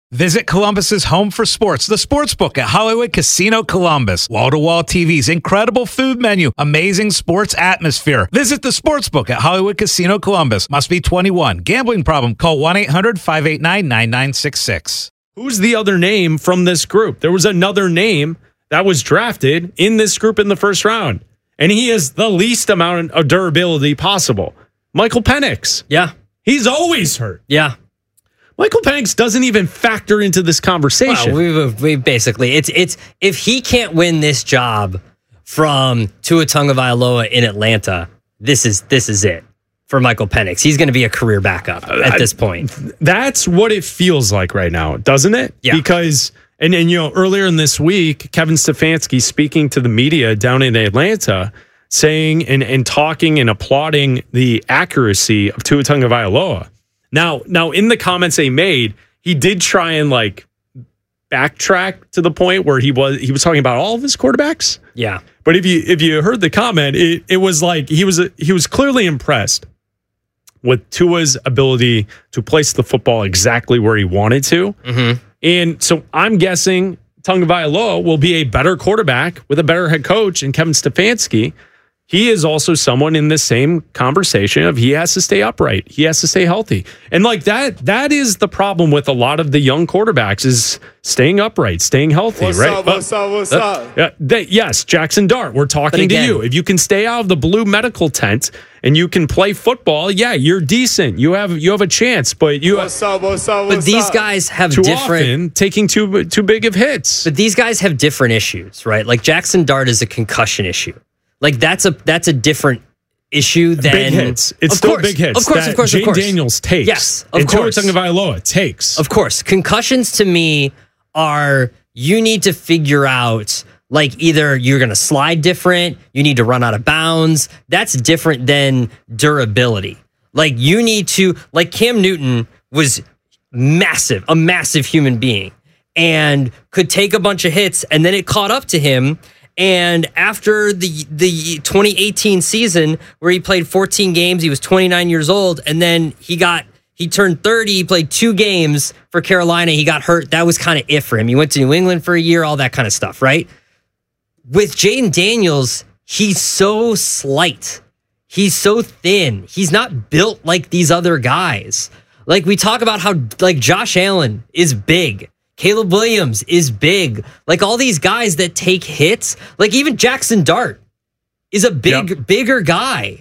Visit Columbus's home for sports, the Sportsbook at Hollywood Casino Columbus. Wall-to-wall TVs, incredible food menu, amazing sports atmosphere. Visit the Sportsbook at Hollywood Casino Columbus. Must be 21. Gambling problem? Call 1-800-589-9966. Who's the other name from this group? There was another name that was drafted in this group in the first round, and he has the least amount of durability possible. Michael Penix. Yeah. He's always hurt. Yeah. Michael Penix doesn't even factor into this conversation. Well, we basically, it's if he can't win this job from Tua Tagovailoa in Atlanta, this is it for Michael Penix. He's going to be a career backup at this point. That's what it feels like right now, doesn't it? Yeah. Because, and earlier in this week, Kevin Stefanski speaking to the media down in Atlanta, saying and talking and applauding the accuracy of Tua Tagovailoa. Now, in the comments they made, he did try and backtrack to the point where he was talking about all of his quarterbacks. Yeah. But if you heard the comment, it was like he was clearly impressed with Tua's ability to place the football exactly where he wanted to. Mm-hmm. And so I'm guessing Tagovailoa will be a better quarterback with a better head coach and Kevin Stefanski. He is also someone in the same conversation of he has to stay upright. He has to stay healthy. And that is the problem with a lot of the young quarterbacks is staying upright, staying healthy, right? What's up? Yes, Jackson Dart, we're talking to you. If you can stay out of the blue medical tent and you can play football, yeah, you're decent. You have a chance, but But these guys have too different often taking too big of hits. But these guys have different issues, right? Like Jackson Dart is a concussion issue. Like that's a different issue than big hits. It's still big hits. Of course. Jane Daniels takes. Yes, of and course. Tua Tagovailoa takes. Of course. Concussions to me are you need to figure out either you're going to slide different, you need to run out of bounds. That's different than durability. You need to Cam Newton was massive, a massive human being and could take a bunch of hits and then it caught up to him. And after the 2018 season where he played 14 games, he was 29 years old, and then he turned 30, he played 2 games for Carolina, he got hurt. That was kind of it for him. He went to New England for a year, all that kind of stuff, right? With Jaden Daniels, he's so slight. He's so thin. He's not built like these other guys. We talk about how Josh Allen is big. Caleb Williams is big. All these guys that take hits, even Jackson Dart is a bigger guy.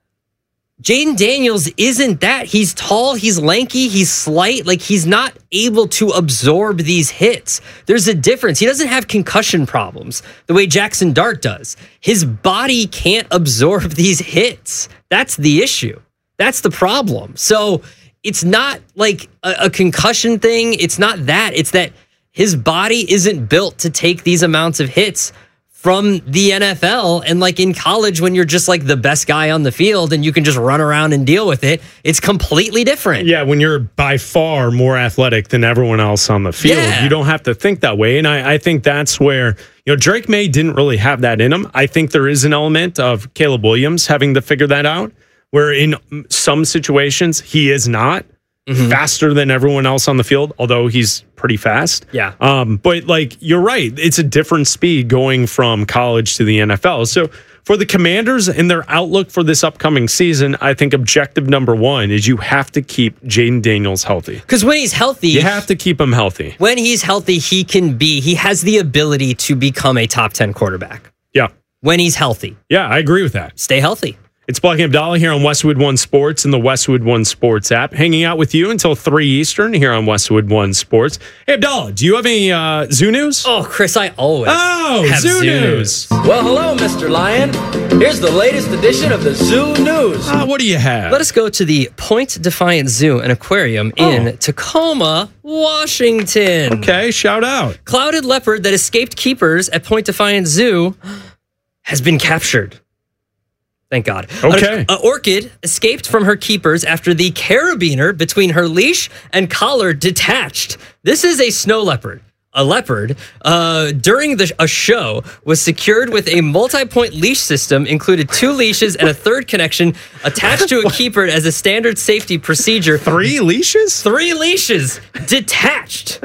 Jaden Daniels isn't that. He's tall, he's lanky, he's slight. He's not able to absorb these hits. There's a difference. He doesn't have concussion problems the way Jackson Dart does. His body can't absorb these hits. That's the issue. That's the problem. So it's not a concussion thing. It's not that. It's that his body isn't built to take these amounts of hits from the NFL. And in college, when you're just the best guy on the field and you can just run around and deal with it, it's completely different. Yeah, when you're by far more athletic than everyone else on the field, you don't have to think that way. And I think that's where, Drake May didn't really have that in him. I think there is an element of Caleb Williams having to figure that out, where in some situations he is not faster than everyone else on the field, although he's pretty fast. Yeah. But you're right. It's a different speed going from college to the NFL. So for the Commanders and their outlook for this upcoming season, I think objective number 1 is you have to keep Jaden Daniels healthy. Because when he's healthy, you have to keep him healthy. When he's healthy, he has the ability to become a top 10 quarterback. Yeah. When he's healthy. Yeah, I agree with that. Stay healthy. It's Black and Abdallah here on Westwood One Sports and the Westwood One Sports app. Hanging out with you until 3 Eastern here on Westwood One Sports. Hey, Abdallah, do you have any Zoo news? Oh, Chris, I always have Zoo news. Well, hello, Mr. Lion. Here's the latest edition of the Zoo News. What do you have? Let us go to the Point Defiant Zoo and Aquarium in Tacoma, Washington. Okay, shout out. Clouded leopard that escaped keepers at Point Defiant Zoo has been captured. Thank God. Okay. An orchid escaped from her keepers after the carabiner between her leash and collar detached. This is a snow leopard. A leopard, during a show, was secured with a multi-point leash system, included 2 leashes and a third connection attached to a keeper as a standard safety procedure. 3 leashes? 3 leashes detached.